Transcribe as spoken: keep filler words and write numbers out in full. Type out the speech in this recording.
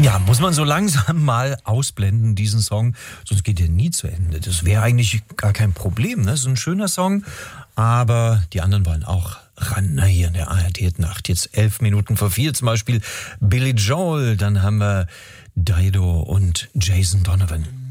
Ja, muss man so langsam mal ausblenden, diesen Song, sonst geht der nie zu Ende. Das wäre eigentlich gar kein Problem, ne? So ein schöner Song, aber die anderen wollen auch ran, ne? Hier in der A R D-Nacht. Jetzt elf Minuten vor vier zum Beispiel Billy Joel, dann haben wir Dido und Jason Donovan.